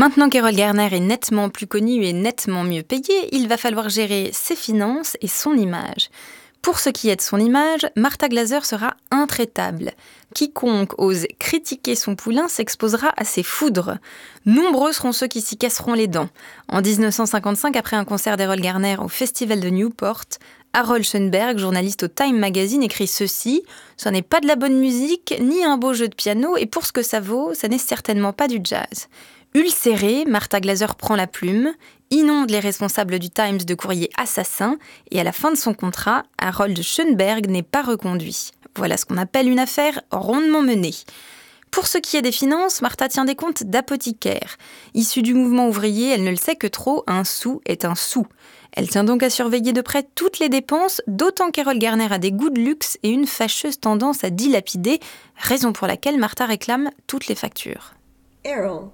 Maintenant qu'Errol Garner est nettement plus connu et nettement mieux payé, il va falloir gérer ses finances et son image. Pour ce qui est de son image, Martha Glaser sera intraitable. Quiconque ose critiquer son poulain s'exposera à ses foudres. Nombreux seront ceux qui s'y casseront les dents. En 1955, après un concert d'Errol Garner au Festival de Newport, Harold Schoenberg, journaliste au Time Magazine, écrit ceci : « Ce n'est pas de la bonne musique, ni un beau jeu de piano, et pour ce que ça vaut, ça n'est certainement pas du jazz. » Ulcérée, Martha Glaser prend la plume, inonde les responsables du Times de courriers assassins et à la fin de son contrat, Harold Schoenberg n'est pas reconduit. Voilà ce qu'on appelle une affaire rondement menée. Pour ce qui est des finances, Martha tient des comptes d'apothicaire. Issue du mouvement ouvrier, elle ne le sait que trop, un sou est un sou. Elle tient donc à surveiller de près toutes les dépenses, d'autant qu'Errol Garner a des goûts de luxe et une fâcheuse tendance à dilapider, raison pour laquelle Martha réclame toutes les factures. Errol,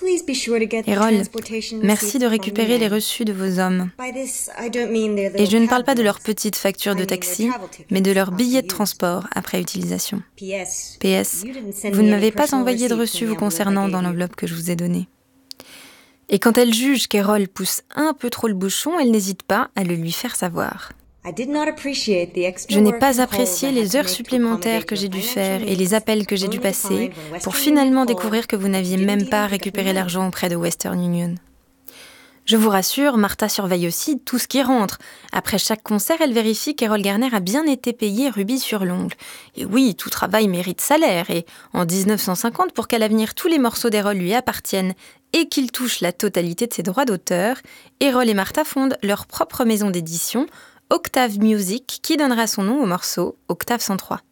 merci de récupérer les reçus de vos hommes. Et je ne parle pas de leurs petites factures de taxi, mais de leurs billets de transport après utilisation. PS, vous ne m'avez pas envoyé de reçu vous concernant dans l'enveloppe que je vous ai donnée. Et quand elle juge qu'Errol pousse un peu trop le bouchon, elle n'hésite pas à le lui faire savoir. Je n'ai pas apprécié les heures supplémentaires que j'ai dû faire et les appels que j'ai dû passer pour finalement découvrir que vous n'aviez même pas récupéré l'argent auprès de Western Union. Je vous rassure, Martha surveille aussi tout ce qui rentre. Après chaque concert, elle vérifie qu'Errol Garner a bien été payé rubis sur l'ongle. Et oui, tout travail mérite salaire. Et en 1950, pour qu'à l'avenir tous les morceaux d'Errol lui appartiennent et qu'il touche la totalité de ses droits d'auteur, Errol et Martha fondent leur propre maison d'édition, Octave Music, qui donnera son nom au morceau Octave 103.